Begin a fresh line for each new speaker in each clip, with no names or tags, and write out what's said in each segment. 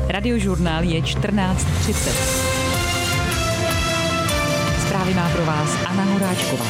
Radiožurnál je 14:30. Zprávy má pro vás Anna Horáčková.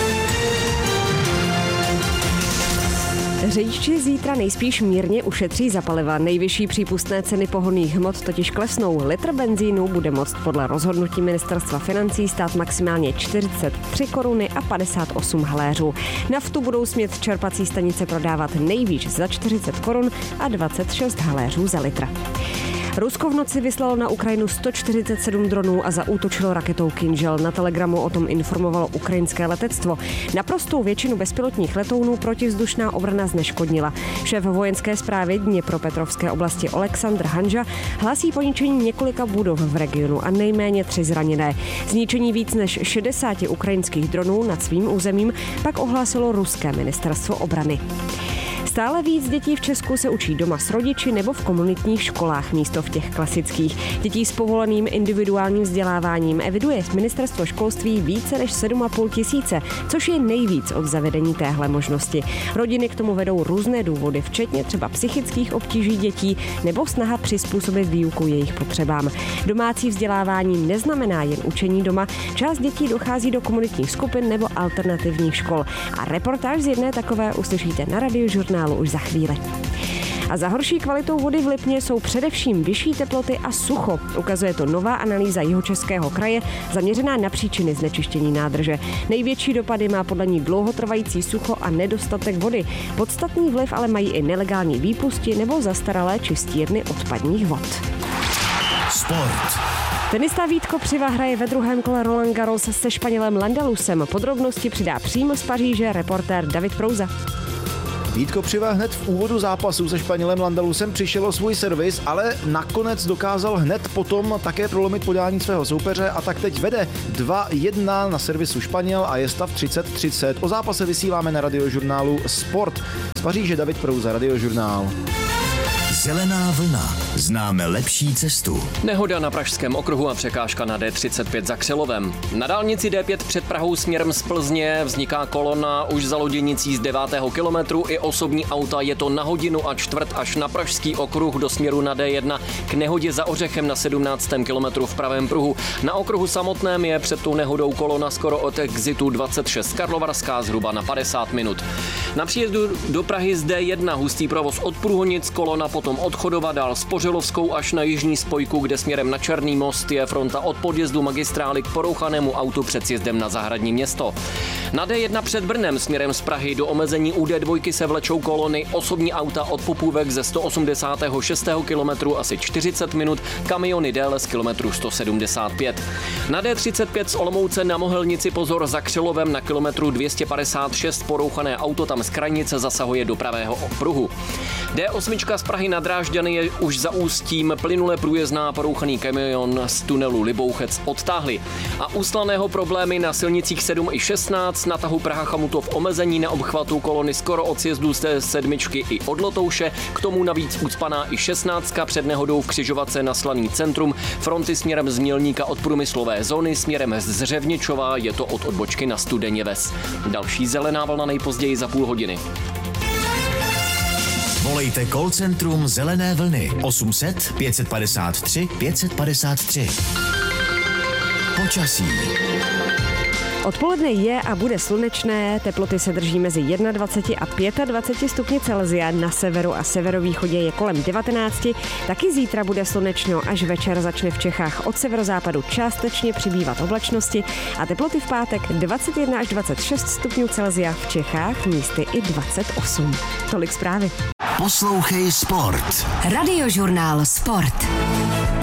Řidiči zítra nejspíš mírně ušetří za paliva. Nejvyšší přípustné ceny pohonných hmot totiž klesnou. Litr benzínu bude moct podle rozhodnutí ministerstva financí stát maximálně 43 koruny a 58 haléřů. Naftu budou smět čerpací stanice prodávat nejvíc za 40 korun a 26 haléřů za litr. Rusko v noci vyslalo na Ukrajinu 147 dronů a zaútočilo raketou Kinžel. Na Telegramu o tom informovalo ukrajinské letectvo. Naprostou většinu bezpilotních letounů protivzdušná obrana zneškodnila. Šéf vojenské správy Dněpropetrovské oblasti Oleksandr Hanža hlásí poničení několika budov v regionu a nejméně 3 zraněné. Zničení víc než 60 ukrajinských dronů nad svým územím pak ohlásilo ruské ministerstvo obrany. Stále víc dětí v Česku se učí doma s rodiči nebo v komunitních školách místo v těch klasických. Dětí s povoleným individuálním vzděláváním eviduje ministerstvo školství více než 7,5 tisíce, což je nejvíc od zavedení téhle možnosti. Rodiny k tomu vedou různé důvody, včetně třeba psychických obtíží dětí nebo snaha přizpůsobit výuku jejich potřebám. Domácí vzdělávání neznamená jen učení doma, část dětí dochází do komunitních skupin nebo alternativních škol. A reportáž z jedné takové uslyšíte na Radiožurnálu už za chvíli. A za horší kvalitou vody v Lipně jsou především vyšší teploty a sucho. Ukazuje to nová analýza Jihočeského kraje zaměřená na příčiny znečištění nádrže. Největší dopady má podle ní dlouhotrvající sucho a nedostatek vody. Podstatný vliv ale mají i nelegální výpusti nebo zastaralé čistírny odpadních vod.
Sport.
Tenista Vít Kopřiva hraje ve druhém kole Roland Garros se Španělem Landalusem. Podrobnosti přidá přímo z Paříže reportér David Prouza.
Vít Kopřiva hned v úvodu zápasu se Španělem Landalusem přišel o svůj servis, ale nakonec dokázal hned potom také prolomit podání svého soupeře a tak teď vede 2-1 na servisu Španěl a je stav 30-30. O zápase vysíláme na Radiožurnálu Sport. Z Paříže David Prouza, Radiožurnál.
Zelená vlna. Známe lepší cestu.
Nehoda na Pražském okruhu a překážka na D35 za Křelovem. Na dálnici D5 před Prahou směrem z Plzně vzniká kolona už za loděnicí z 9. kilometru. I osobní auta, je to na 1 hodinu a čtvrt až na Pražský okruh do směru na D1 k nehodě za Ořechem na 17. kilometru v pravém pruhu. Na okruhu samotném je před tou nehodou kolona skoro od exitu 26 Karlovarská zhruba na 50 minut. Na příjezdu do Prahy z D1 hustý provoz od Průhonic, kolona potom od Chodova dál s Pořelovskou až na jižní spojku, kde směrem na Černý most je fronta od podjezdu magistrály k porouchanému autu před sjezdem na Zahradní Město. Na D1 před Brnem směrem z Prahy do omezení u D2 se vlečou kolony, osobní auta od Popůvek ze 186. kilometru asi 40 minut, kamiony déle z kilometru 175. Na D35 z Olomouce na Mohelnici pozor za Křelovem na kilometru 256 porouchané auto tam z krajnice zasahuje do pravého pruhu. D8 z Prahy na Drážďany je už za Ústím, plynule průjezdná, porouchaný kamion z tunelu Libouchec odtáhli. A uslaného problémy na silnicích 7 i 16, na tahu Praha Chamutov omezení na obchvatu kolony skoro od sjezdu z té 7 i od Lotouše, k tomu navíc ucpaná i 16 před nehodou v křižovatce na Slaný centrum, fronty směrem z Mělníka od průmyslové zóny, směrem z Řevničova, je to od odbočky na Studeně Ves. Další zelená vlna nejpozději za půl hodiny.
Volejte call centrum Zelené vlny 800 553 553. Počasí.
Odpoledne je a bude slunečné, teploty se drží mezi 21 a 25 stupni Celsia, na severu a severovýchodě je kolem 19, taky zítra bude slunečno, až večer začne v Čechách od severozápadu částečně přibývat oblačnosti a teploty v pátek 21 až 26 stupňů Celsia, v Čechách místy i 28. Tolik zprávy.
Poslouchej Sport.
Radiožurnál Sport.